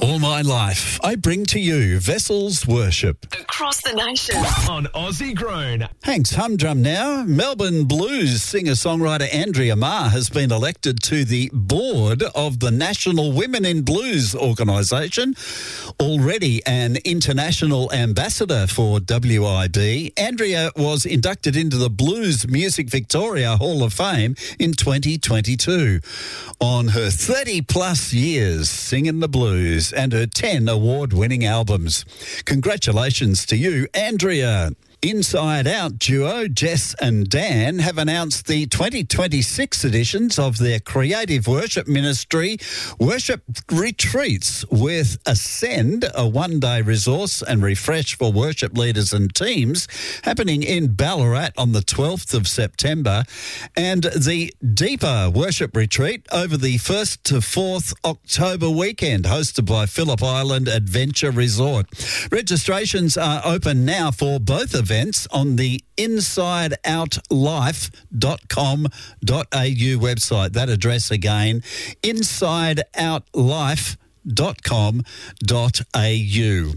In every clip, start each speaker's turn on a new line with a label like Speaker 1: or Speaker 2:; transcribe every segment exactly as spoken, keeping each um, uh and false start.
Speaker 1: All my life, I bring to you Vessels Worship.
Speaker 2: Across the nation.
Speaker 3: On Aussie Grown.
Speaker 1: Hank's Humdrum now. Melbourne Blues singer-songwriter Andrea Marr has been elected to the board of the National Women in Blues organisation. Already an international ambassador for W I B, Andrea was inducted into the Blues Music Victoria Hall of Fame in twenty twenty-two. On her thirty-plus years singing the blues and her ten award-winning albums. Congratulations to you, Andrea. Inside Out duo Jess and Dan have announced the twenty twenty-six editions of their creative worship ministry worship retreats with Ascend, a one-day resource and refresh for worship leaders and teams, happening in Ballarat on the twelfth of September, and the Deeper Worship Retreat over the first to fourth October weekend, hosted by Phillip Island Adventure Resort. Registrations are open now for both events on the inside out life dot com dot a u website. That address again, inside out life dot com dot a u.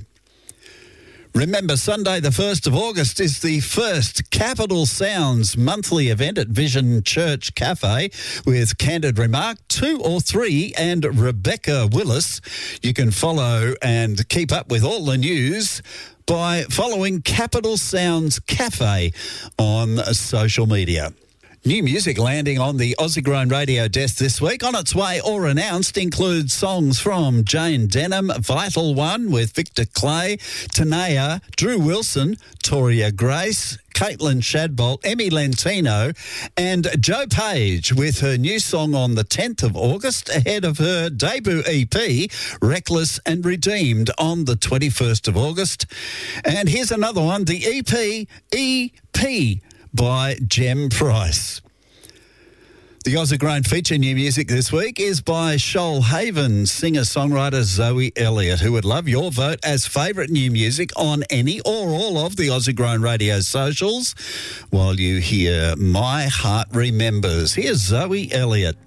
Speaker 1: Remember, Sunday the first of August is the first Capital Sounds monthly event at Vision Church Cafe with Candid Remark, two or three, and Rebecca Willis. You can follow and keep up with all the news by following Capital Sounds Cafe on social media. New music landing on the Aussie Grown radio desk this week. On its way or announced includes songs from Jane Denham, Vital One with Victor Clay, Tanea, Drew Wilson, Toria Grace, Caitlin Shadbolt, Emmy Lentino, and Joe Page with her new song on the tenth of August ahead of her debut E P, Reckless and Redeemed, on the twenty-first of August. And here's another one, the E P, E P by Jem Price. The Aussie Grown feature new music this week is by Shoalhaven singer-songwriter Zoe Elliott, who would love your vote as favourite new music on any or all of the Aussie Grown radio socials while you hear My Heart Remembers. Here's Zoe Elliott.